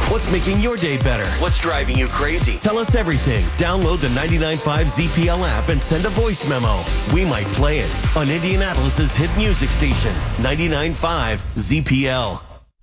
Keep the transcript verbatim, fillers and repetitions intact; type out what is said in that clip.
What's making your day better? What's driving you crazy? Tell us everything. Download the ninety-nine point five Z P L app and send a voice memo. We might play it on Indianapolis's hit music station, ninety-nine point five Z P L.